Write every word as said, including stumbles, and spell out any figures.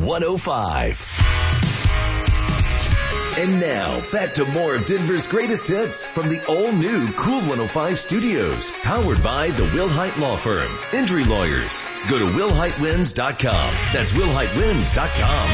one oh five. And now, back to more of Denver's greatest hits from the all-new Cool one oh five studios. Powered by the Wilhite Law Firm. Injury lawyers. Go to Wilhite Wins dot com. That's Wilhite Wins dot com.